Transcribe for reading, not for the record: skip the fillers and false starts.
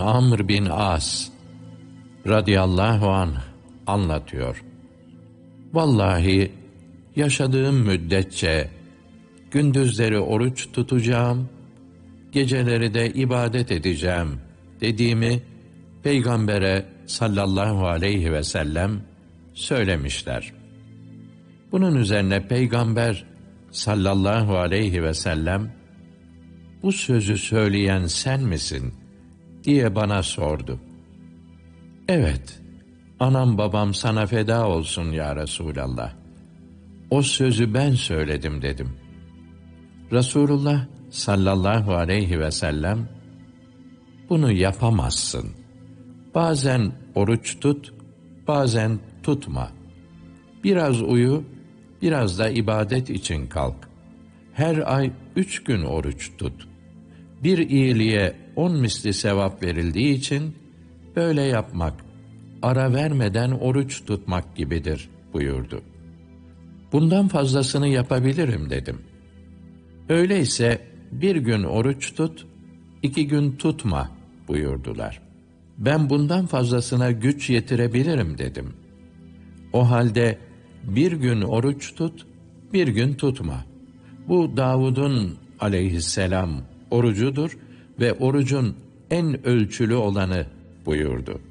Amr bin As radıyallahu anh anlatıyor. Vallahi yaşadığım müddetçe gündüzleri oruç tutacağım, geceleri de ibadet edeceğim dediğimi Peygamber'e sallallahu aleyhi ve sellem söylemişler. Bunun üzerine Peygamber sallallahu aleyhi ve sellem, "Bu sözü söyleyen sen misin?" diye bana sordu. "Evet, anam babam sana feda olsun ya Resulallah. O sözü ben söyledim," dedim. Resulullah sallallahu aleyhi ve sellem, "Bunu yapamazsın. Bazen oruç tut, bazen tutma. Biraz uyu, biraz da ibadet için kalk. Her ay 3 gün oruç tut. Bir iyiliğe 10 misli sevap verildiği için böyle yapmak, ara vermeden oruç tutmak gibidir," buyurdu. "Bundan fazlasını yapabilirim," dedim. "Öyleyse 1 gün oruç tut, 2 gün tutma," buyurdular. "Ben bundan fazlasına güç yetirebilirim," dedim. "O halde 1 gün oruç tut, 1 gün tutma. Bu Davud'un aleyhisselam orucudur ve orucun en ölçülü olanı," buyurdu.